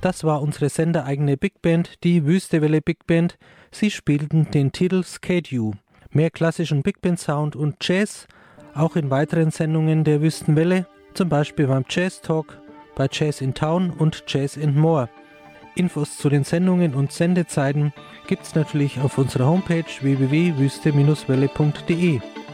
Das war unsere sendereigene Big Band, die Wüstewelle Big Band. Sie spielten den Titel Skate You. Mehr klassischen Big Band Sound und Jazz, auch in weiteren Sendungen der Wüstenwelle, zum Beispiel beim Jazz Talk, bei Jazz in Town und Jazz and More. Infos zu den Sendungen und Sendezeiten gibt's natürlich auf unserer Homepage www.wüste-welle.de.